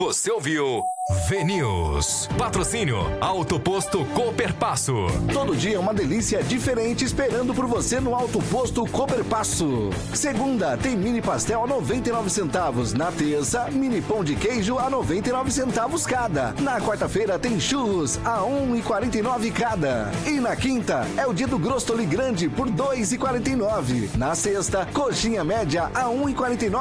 Você ouviu VNews. Patrocínio Auto Posto Cooperpasso. Todo dia uma delícia diferente esperando por você no Auto Posto Cooperpasso. Segunda, tem mini pastel a 99 centavos. Na terça, mini pão de queijo a 99 centavos cada. Na quarta-feira tem churros a 1,49 cada. E na quinta, é o dia do Grostoli Grande por 2,49. Na sexta, coxinha média a 1,49